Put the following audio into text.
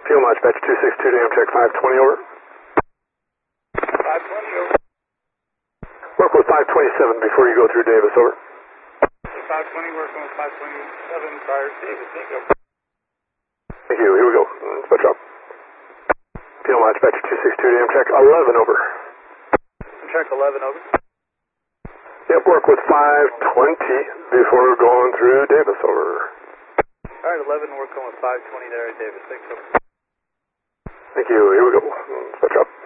Fuel Match Batch 262 to Amtrak 520 over. 520 over. Work with 527 before you go through Davis, over. 520 working with 527 prior to Davis, thank you. Thank you, here we go. Switch up. Fuel Match Batch 262 to Amtrak 11 over. Amtrak 11 over. Yep, work with 520 before going through Davis, over. Alright, 11 working with 520 there at Davis, thanks over. Thank you, here we go. Switch up.